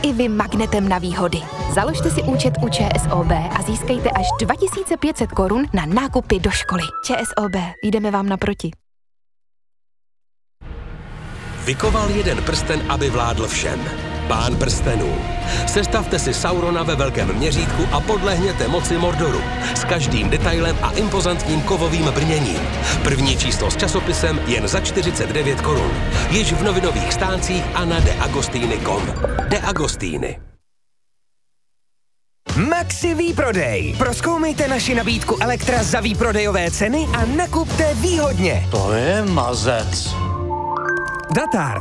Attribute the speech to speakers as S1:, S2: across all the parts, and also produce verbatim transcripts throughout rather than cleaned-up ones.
S1: i vy magnetem na výhody. Založte si účet u ČSOB a získejte až dva tisíce pět set korun na nákupy do školy. ČSOB, jdeme vám naproti.
S2: Vykoval jeden prsten, aby vládl všem. Pán prstenů. Sestavte si Saurona ve velkém měřítku a podlehněte moci Mordoru. S každým detailem a impozantním kovovým brněním. První číslo s časopisem jen za čtyřicet devět korun. Již v novinových stáncích a na de agostini tečka com. De Agostini.
S3: Maxi výprodej. Prozkoumejte naši nabídku elektra za výprodejové ceny a nakupte výhodně.
S4: To je mazec.
S3: Datard.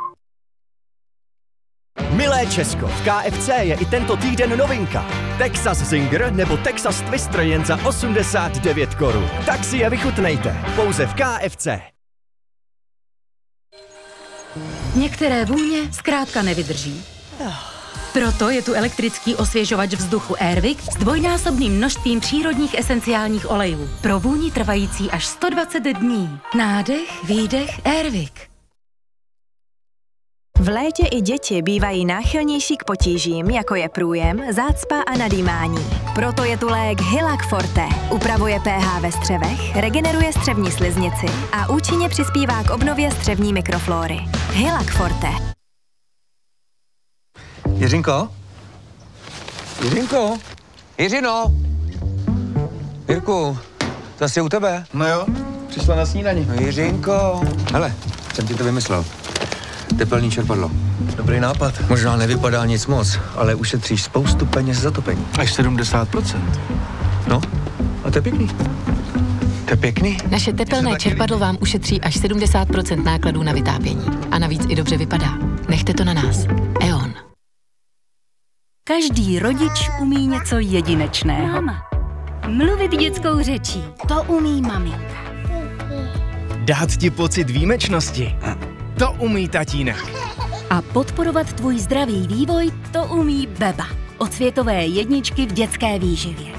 S5: Milé Česko, v K F C je i tento týden novinka. Texas Zinger nebo Texas Twister jen za osmdesát devět korun. Tak si je vychutnejte. Pouze v K F C.
S6: Některé vůně zkrátka nevydrží. Proto je tu elektrický osvěžovač vzduchu Airwick s dvojnásobným množstvím přírodních esenciálních olejů. Pro vůni trvající až sto dvacet dní. Nádech, výdech, Airwick.
S7: V létě i děti bývají náchylnější k potížím, jako je průjem, zácpa a nadýmání. Proto je tu lék Hylac Forte. Upravuje pH ve střevech, regeneruje střevní sliznici a účinně přispívá k obnově střevní mikroflóry. Hylac Forte.
S8: Jiřinko? Jiřinko? Jiřino? Jirku, zase u tebe?
S9: No jo, přišla na snídani.
S8: No Jiřinko. Hele, jsem ti to vymyslel. Tepelný čerpadlo.
S9: Dobrý nápad.
S8: Možná nevypadá nic moc, ale ušetříš spoustu peněz za topení.
S9: Až sedmdesát procent.
S8: No, a to je pěkný. To je pěkný.
S10: Naše tepelné čerpadlo vám ušetří až sedmdesát procent nákladů na vytápění. A navíc i dobře vypadá. Nechte to na nás. E O N.
S6: Každý rodič umí něco jedinečného.
S11: Máma, mluvit dětskou řečí, to umí maminka.
S5: Dát ti pocit výjimečnosti. To umí tatínek.
S11: A podporovat tvůj zdravý vývoj, to umí Beba. Od světové jedničky v dětské výživě.